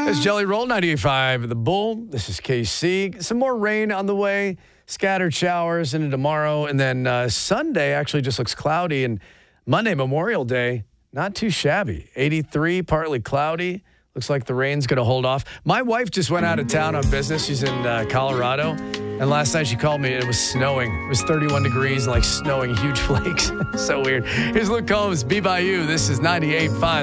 It's Jelly Roll, 98.5 The Bull. This is KC. Some more rain on the way. Scattered showers into tomorrow. And then Sunday actually just looks cloudy. And Monday, Memorial Day, not too shabby. 83, partly cloudy. Looks like the rain's going to hold off. My wife just went out of town on business. She's in Colorado. And last night she called me. It was snowing. It was 31 degrees and like snowing, huge flakes. So weird. Here's Luke Combs, Be By You. This is 98.5